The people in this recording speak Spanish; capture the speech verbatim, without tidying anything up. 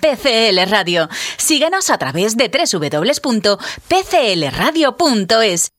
P C L Radio. Síguenos a través de doble u doble u doble u punto p c l radio punto es.